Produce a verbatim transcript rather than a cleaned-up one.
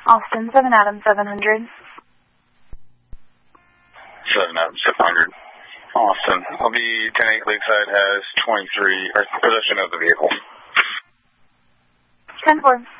Austin, seven Adam seven hundred. seven Adam seven hundred. Austin. I'll be ten eight Lakeside has twenty-three, or possession of the vehicle. ten four.